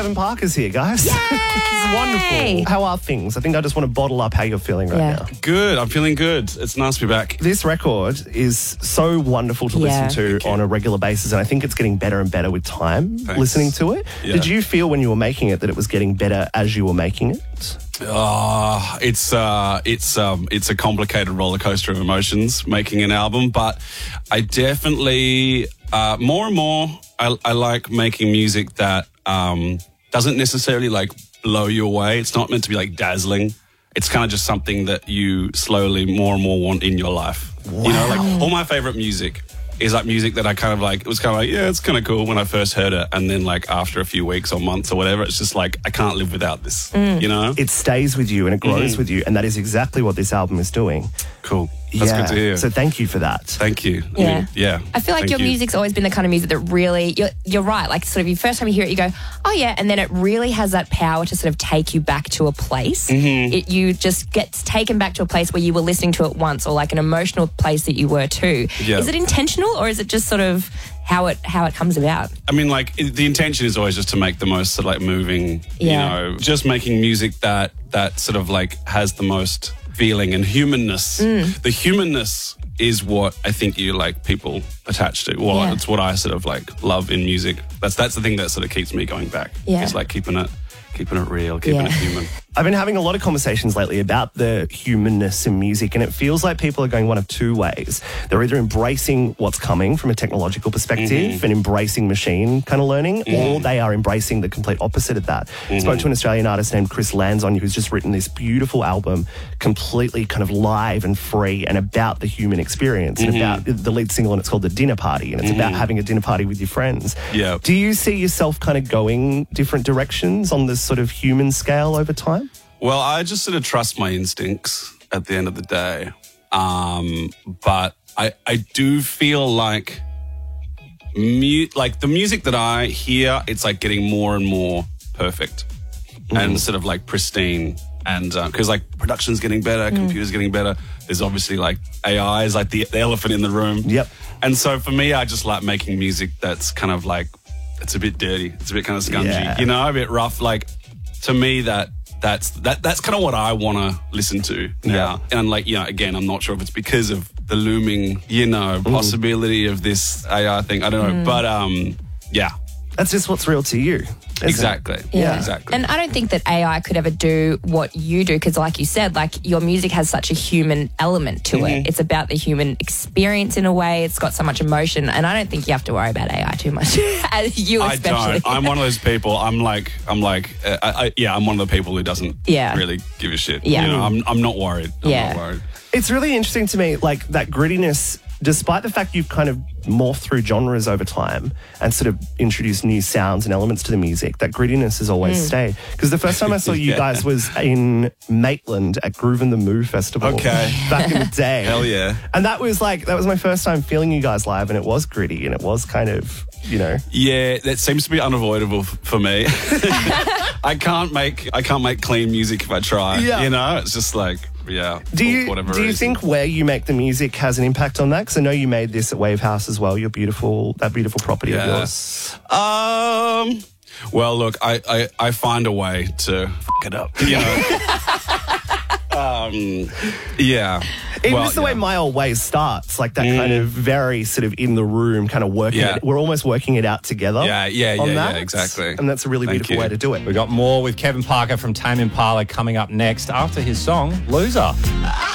Kevin Parker's here, guys. This is wonderful. How are things? I think I just want to bottle up how you're feeling right now. Good. I'm feeling good. It's nice to be back. This record is so wonderful to listen to on a regular basis, and I think it's getting better and better with time listening to it. Yeah. Did you feel when you were making it that it was getting better as you were making it? It's a complicated roller coaster of emotions making an album, but I definitely more and more I like making music that doesn't necessarily like blow you away. It's not meant to be like dazzling. It's kind of just something that you slowly more and more want in your life. Wow. You know, like all my favorite music is like music that I kind of like, it was kind of like, yeah, it's kind of cool when I first heard it. And then like after a few weeks or months or whatever, it's just like, I can't live without this, you know? It stays with you and it grows with you. And that is exactly what this album is doing. Cool. That's good to hear. So thank you for that. Thank you. Yeah. I feel like your music's always been the kind of music that really, you're right, like sort of your first time you hear it, you go, oh yeah, and then it really has that power to sort of take you back to a place. You just get taken back to a place where you were listening to it once, or like an emotional place that you were too. Yeah. Is it intentional, or is it just sort of how it comes about? I mean, like, the intention is always just to make the most sort of like moving, you know, just making music that sort of like has the most feeling and humanness. The humanness is what I think you like people attached to. Well, it's what I sort of like love in music. That's the thing that sort of keeps me going back. It's like keeping it real, keeping it human. I've been having a lot of conversations lately about the humanness in music, and it feels like people are going one of two ways. They're either embracing what's coming from a technological perspective and embracing machine kind of learning, or they are embracing the complete opposite of that. I spoke to an Australian artist named Chris Lanzon, who's just written this beautiful album, completely kind of live and free, and about the human experience, and about the lead single, and it's called The Dinner Party, and it's about having a dinner party with your friends. Yeah. Do you see yourself kind of going different directions on this sort of human scale over time? Well, I just sort of trust my instincts at the end of the day. But I do feel like the music that I hear, it's like getting more and more perfect and sort of like pristine. And because like production's getting better, computers getting better. There's obviously like AI is like the elephant in the room. Yep. And so for me, I just like making music that's kind of like, it's a bit dirty. It's a bit kind of scungy, you know, a bit rough. Like, to me, that's kind of what I want to listen to now. And like, you know, again, I'm not sure if it's because of the looming, you know, possibility of this AI thing. I don't know. But yeah. That's just what's real to you. Exactly. Yeah. Exactly. And I don't think that AI could ever do what you do, because like you said, like your music has such a human element to it. It's about the human experience in a way. It's got so much emotion, and I don't think you have to worry about AI too much. You especially. I don't. I'm one of those people. I'm one of the people who doesn't really give a shit. Yeah. You know, I'm not worried. I'm not worried. It's really interesting to me, like that grittiness, despite the fact you've kind of morphed through genres over time and sort of introduced new sounds and elements to the music, that grittiness has always stayed. Because the first time I saw you guys was in Maitland at Groove and the Moo Festival back in the day. Hell yeah. And that was my first time feeling you guys live, and it was gritty and it was kind of, you know. Yeah, that seems to be unavoidable for me. I can't make clean music if I try. You know, it's just like, do you think where you make the music has an impact on that? Because I know you made this at Wave House as well. That beautiful property of yours. Well, look, I find a way to f it up. You know. Even just the way My Old Ways starts, like that kind of very sort of in the room kind of working it. We're almost working it out together. Yeah, exactly. And that's a really beautiful way to do it. We've got more with Kevin Parker from Tame Impala coming up next after his song, Loser.